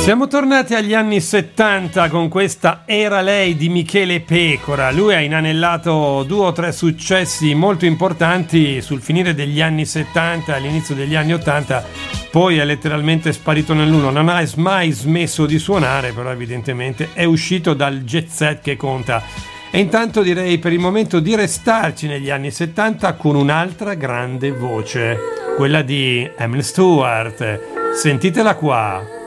Siamo tornati agli anni 70 con questa Era lei di Michele Pecora. Lui ha inanellato 2 o 3 successi molto importanti sul finire degli anni 70 all'inizio degli anni 80, poi è letteralmente sparito nell'uno. Non ha mai smesso di suonare, però evidentemente è uscito dal jet set che conta. E intanto direi per il momento di restarci negli anni 70 con un'altra grande voce, quella di Emily Stewart. Sentitela qua.